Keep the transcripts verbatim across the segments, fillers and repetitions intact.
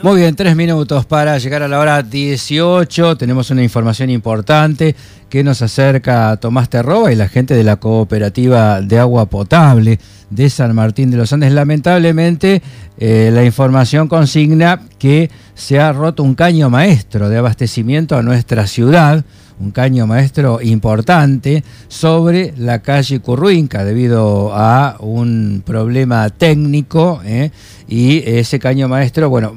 Muy bien, tres minutos para llegar a la hora dieciocho. Tenemos una información importante que nos acerca a Tomás Terroba y la gente de la Cooperativa de Agua Potable de San Martín de los Andes. Lamentablemente, eh, la información consigna que se ha roto un caño maestro de abastecimiento a nuestra ciudad, un caño maestro importante sobre la calle Curruinca debido a un problema técnico, ¿eh? y ese caño maestro, bueno,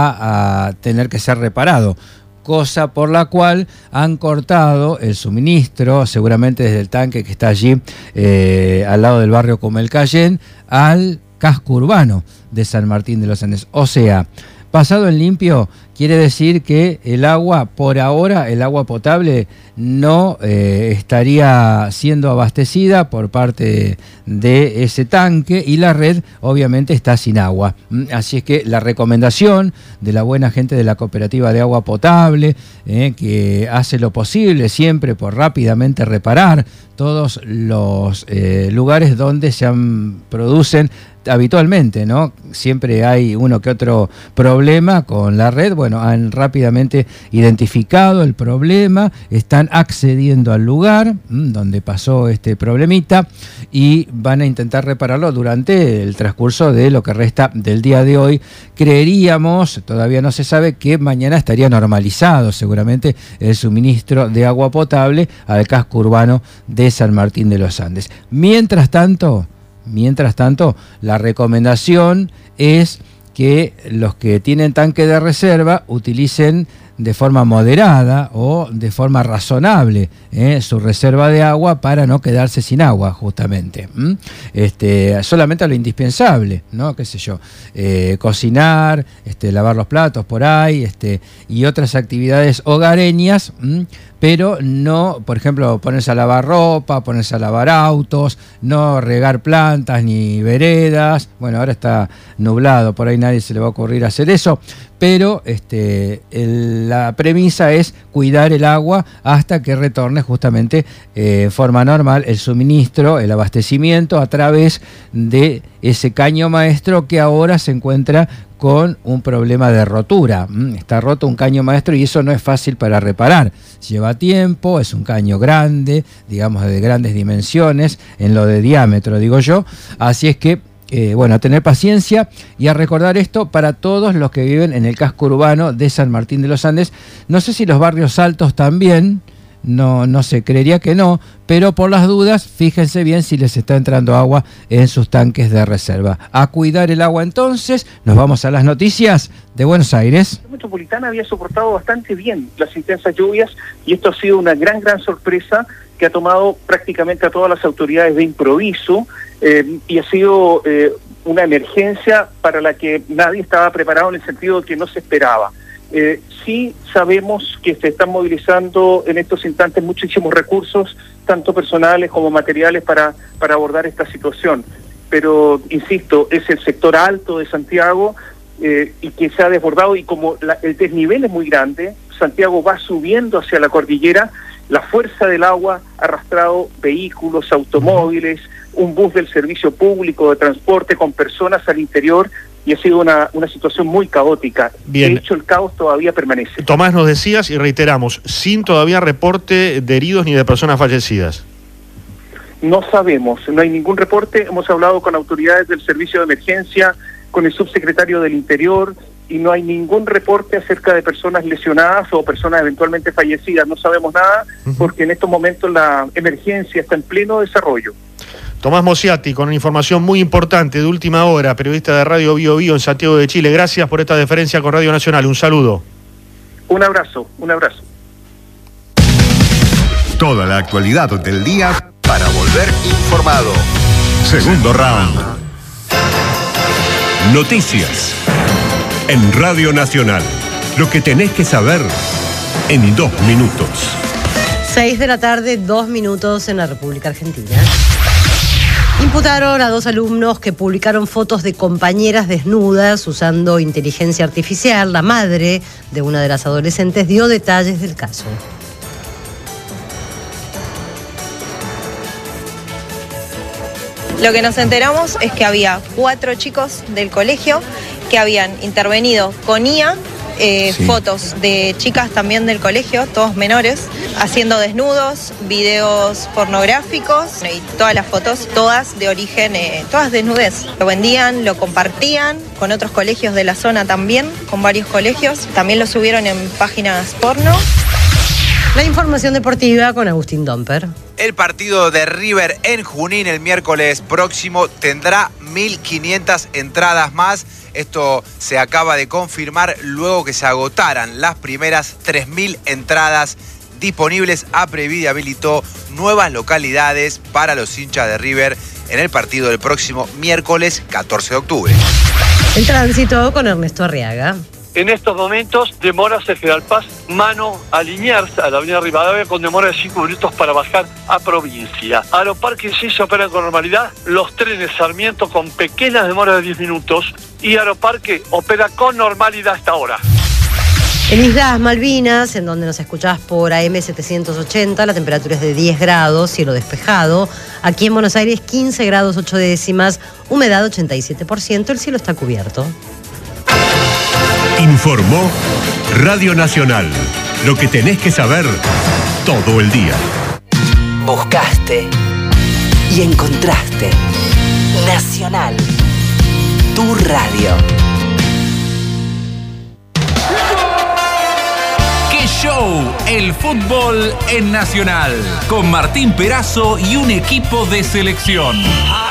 va a tener que ser reparado, cosa por la cual han cortado el suministro, seguramente desde el tanque que está allí eh, al lado del barrio Comelcayén, al casco urbano de San Martín de los Andes. O sea, pasado en limpio quiere decir que el agua, por ahora, el agua potable no eh, estaría siendo abastecida por parte de ese tanque y la red obviamente está sin agua. Así es que la recomendación de la buena gente de la Cooperativa de Agua Potable, eh, que hace lo posible siempre por rápidamente reparar todos los eh, lugares donde se han, producen habitualmente, ¿no? Siempre hay uno que otro problema con la red. Bueno, han rápidamente identificado el problema, están accediendo al lugar mmm, donde pasó este problemita y van a intentar repararlo durante el transcurso de lo que resta del día de hoy. Creeríamos, todavía no se sabe, que mañana estaría normalizado seguramente el suministro de agua potable al casco urbano de San Martín de los Andes. Mientras tanto, Mientras tanto, la recomendación es que los que tienen tanque de reserva utilicen de forma moderada o de forma razonable ¿eh? su reserva de agua para no quedarse sin agua, justamente. ¿Mm? Este, solamente a lo indispensable, ¿no? Qué sé yo, eh, cocinar, este, lavar los platos por ahí, este, y otras actividades hogareñas, ¿m? Pero no, por ejemplo, ponerse a lavar ropa, ponerse a lavar autos, no regar plantas ni veredas. Bueno, ahora está nublado, por ahí nadie se le va a ocurrir hacer eso, pero este, el, la premisa es cuidar el agua hasta que retorne justamente eh, en forma normal el suministro, el abastecimiento a través de ese caño maestro que ahora se encuentra con un problema de rotura. Está roto un caño maestro y eso no es fácil para reparar. Lleva tiempo, es un caño grande, digamos de grandes dimensiones, en lo de diámetro, digo yo. Así es que, eh, bueno, a tener paciencia y a recordar esto para todos los que viven en el casco urbano de San Martín de los Andes. No sé si los barrios altos también, no, no sé, creería que no, pero por las dudas, fíjense bien si les está entrando agua en sus tanques de reserva. A cuidar el agua entonces, nos vamos a las noticias de Buenos Aires. La metropolitana había soportado bastante bien las intensas lluvias y esto ha sido una gran, gran sorpresa que ha tomado prácticamente a todas las autoridades de improviso eh, y ha sido eh, una emergencia para la que nadie estaba preparado en el sentido de que no se esperaba. Eh, sí sabemos que se están movilizando en estos instantes muchísimos recursos, tanto personales como materiales, para, para abordar esta situación. Pero, insisto, es el sector alto de Santiago eh, y que se ha desbordado, y como la, el desnivel es muy grande, Santiago va subiendo hacia la cordillera, la fuerza del agua ha arrastrado vehículos, automóviles, un bus del servicio público de transporte con personas al interior, y ha sido una, una situación muy caótica. Bien. De hecho, el caos todavía permanece. Tomás, nos decías y reiteramos, sin todavía reporte de heridos ni de personas fallecidas. No sabemos, no hay ningún reporte. Hemos hablado con autoridades del servicio de emergencia, con el subsecretario del Interior, y no hay ningún reporte acerca de personas lesionadas o personas eventualmente fallecidas. No sabemos nada, uh-huh. porque en estos momentos la emergencia está en pleno desarrollo. Tomás Mosiati, con una información muy importante de última hora, periodista de Radio Bio Bio en Santiago de Chile. Gracias por esta deferencia con Radio Nacional. Un saludo. Un abrazo, un abrazo. Toda la actualidad del día para volver informado. Segundo round. Noticias en Radio Nacional. Lo que tenés que saber en dos minutos. Seis de la tarde, dos minutos en la República Argentina. Imputaron a dos alumnos que publicaron fotos de compañeras desnudas usando inteligencia artificial. La madre de una de las adolescentes dio detalles del caso. Lo que nos enteramos es que había cuatro chicos del colegio que habían intervenido con I A, eh, Sí. fotos de chicas también del colegio, todos menores, haciendo desnudos, videos pornográficos y todas las fotos, todas de origen, eh, todas desnudez. Lo vendían, lo compartían con otros colegios de la zona también, con varios colegios. También lo subieron en páginas porno. La información deportiva con Agustín Domper. El partido de River en Junín el miércoles próximo tendrá mil quinientas entradas más. Esto se acaba de confirmar luego que se agotaran las primeras tres mil entradas disponibles. Aprevi habilitó nuevas localidades para los hinchas de River en el partido del próximo miércoles catorce de octubre. El tránsito con Ernesto Arriaga. En estos momentos, demora hacia General Paz, mano a Liniers, a la avenida Rivadavia, con demora de cinco minutos para bajar a Provincia. Aeroparque sí se opera con normalidad, los trenes Sarmiento con pequeñas demoras de diez minutos y Aeroparque opera con normalidad hasta ahora. En Islas Malvinas, en donde nos escuchás por A M setecientos ochenta, la temperatura es de diez grados, cielo despejado. Aquí en Buenos Aires, quince grados ocho décimas, humedad ochenta y siete por ciento, el cielo está cubierto. Informó Radio Nacional. Lo que tenés que saber todo el día. Buscaste y encontraste Nacional, tu radio. ¡Qué show! El fútbol en Nacional, con Martín Perazo y un equipo de selección.